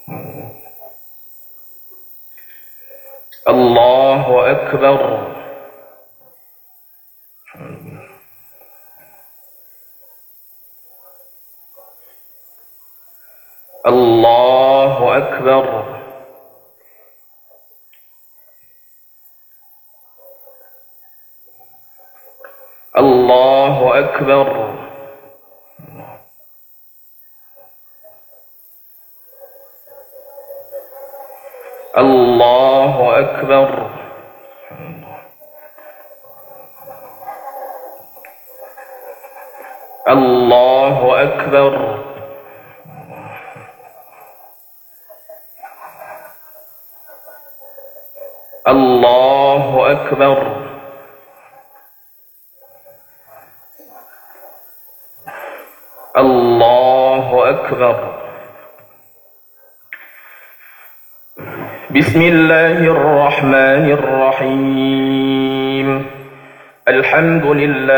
الله أكبر. الله أكبر. الله أكبر. الله أكبر. الله أكبر. الله أكبر. الله أكبر. بسم الله الرحمن الرحيم. الحمد لله.